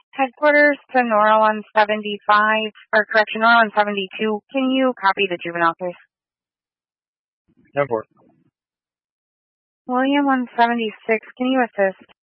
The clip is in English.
Headquarters to Nora 175, or correction, Nora 172. Can you copy the juvenile case? 10-4. William 176, can you assist?